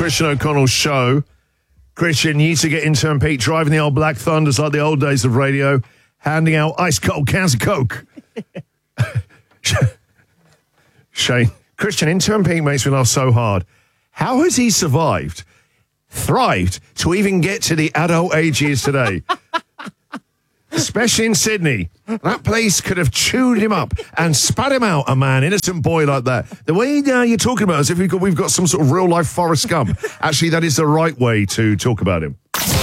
Christian O'Connell's show. Christian, you used to get intern Pete driving the old Black Thunders like the old days of radio, handing out ice-cold cans of Coke. Shane, Christian, intern Pete makes me laugh so hard. How has he survived, thrived, to even get to the adult age he is today? Especially in Sydney. That place could have chewed him up and spat him out, a man, innocent boy like that. The way you're talking about it, as if we've got some sort of real-life Forrest Gump. Actually, that is the right way to talk about him.